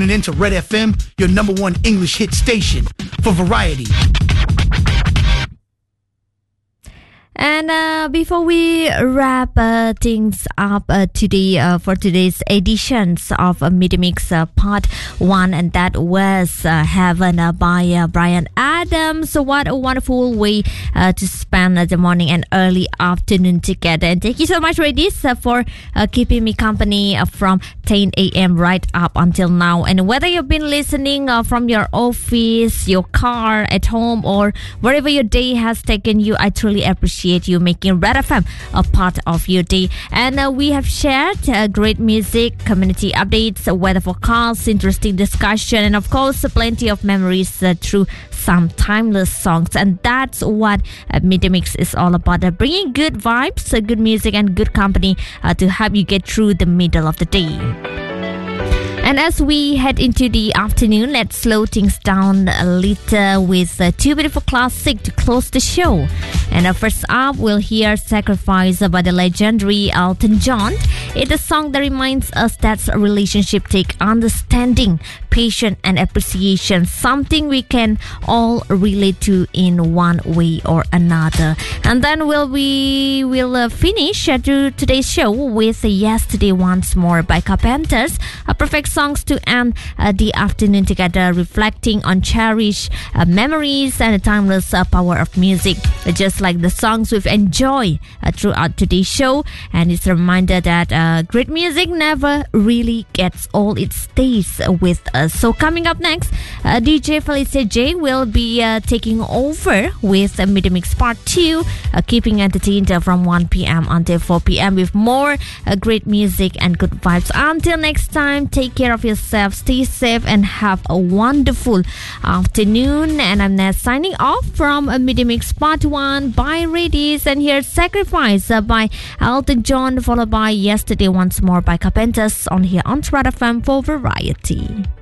into Red FM, your number one English hit station for variety. And before we wrap things up today for today's editions of Media Mix Part 1, and that was Heaven by Bryan Adams. So what a wonderful way to spend the morning and early afternoon together. And thank you so much, ladies, for keeping me company from 10 a.m. right up until now. And whether you've been listening from your office, your car, at home, or wherever your day has taken you, I truly appreciate you making Red FM a part of your day. And we have shared great music, community updates, weather forecasts, interesting discussion, and of course plenty of memories through some timeless songs. And that's what Media Mix is all about, bringing good vibes, good music, and good company to help you get through the middle of the day. And as we head into the afternoon, let's slow things down a little with two beautiful classics to close the show. And first up, we'll hear Sacrifice by the legendary Elton John. It's a song that reminds us that a relationship takes understanding, patience, and appreciation, something we can all relate to in one way or another. And then we'll finish today's show with Yesterday Once More by Carpenters, a perfect songs to end the afternoon together, reflecting on cherished memories and the timeless power of music, just like the songs we've enjoyed throughout today's show. And it's a reminder that great music never really gets old, it stays with us. So coming up next, DJ Felicia J will be taking over with Media Mix Part 2, keeping entertained from 1 p.m. until 4 p.m. with more great music and good vibes. Until next time, take care of yourself, stay safe, and have a wonderful afternoon. And I'm Ness signing off from Media Mix Part 1 by Radies. And here's Sacrifice by Elton John, followed by Yesterday Once More by Carpenters on here on Red FM for variety.